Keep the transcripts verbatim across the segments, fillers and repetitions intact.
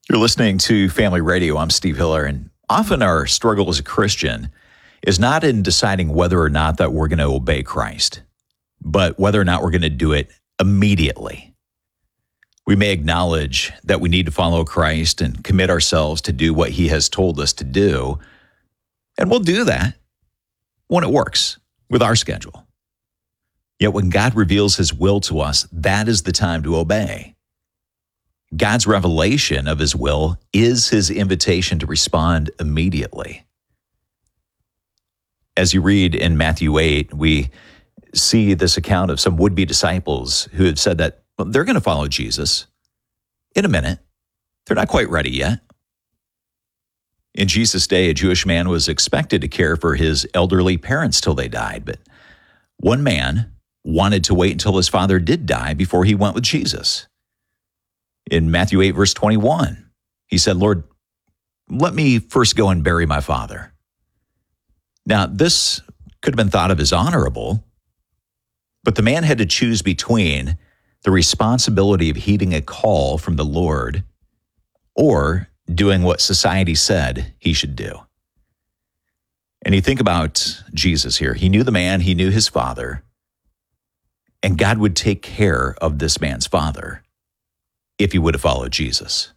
You're listening to Family Radio. I'm Steve Hiller, and often our struggle as a Christian is not in deciding whether or not that we're going to obey Christ, but whether or not we're going to do it immediately. We may acknowledge that we need to follow Christ and commit ourselves to do what he has told us to do, and we'll do that when it works with our schedule. Yet when God reveals his will to us, that is the time to obey. God's revelation of his will is his invitation to respond immediately. As you read in Matthew eight, we see this account of some would-be disciples who had said that well, they're going to follow Jesus in a minute. They're not quite ready yet. In Jesus' day, a Jewish man was expected to care for his elderly parents till they died, but one man wanted to wait until his father did die before he went with Jesus. In Matthew eight, verse twenty-one, he said, "Lord, let me first go and bury my father." Now, this could have been thought of as honorable, but the man had to choose between the responsibility of heeding a call from the Lord or doing what society said he should do. And you think about Jesus here. He knew the man, he knew his father, and God would take care of this man's father if he would have followed Jesus.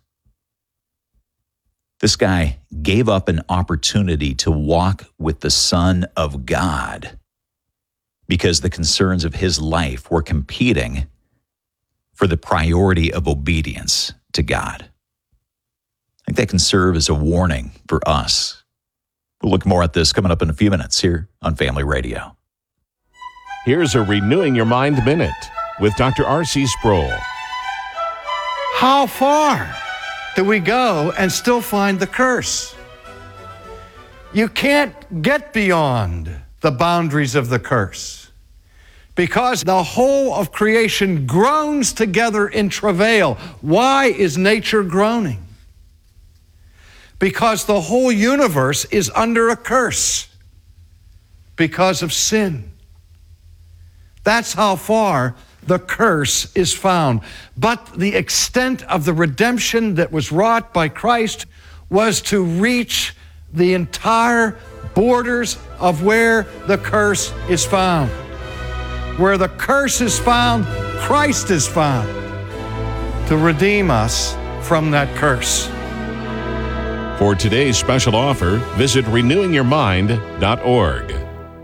This guy gave up an opportunity to walk with the Son of God because the concerns of his life were competing for the priority of obedience to God. I think that can serve as a warning for us. We'll look more at this coming up in a few minutes here on Family Radio. Here's a Renewing Your Mind Minute with Doctor R C Sproul. How far do we go and still find the curse? You can't get beyond the boundaries of the curse because the whole of creation groans together in travail. Why is nature groaning? Because the whole universe is under a curse because of sin. That's how far the curse is found. But the extent of the redemption that was wrought by Christ was to reach the entire borders of where the curse is found. Where the curse is found, Christ is found to redeem us from that curse. For today's special offer, visit renewing your mind dot org.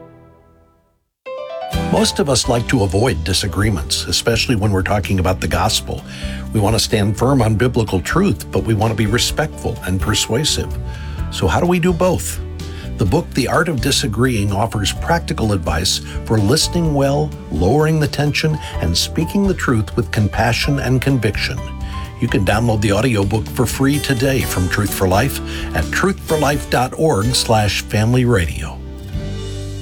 Most of us like to avoid disagreements, especially when we're talking about the gospel. We want to stand firm on biblical truth, but we want to be respectful and persuasive. So how do we do both? The book, The Art of Disagreeing, offers practical advice for listening well, lowering the tension, and speaking the truth with compassion and conviction. You can download the audiobook for free today from Truth for Life at truth for life dot org slash family radio.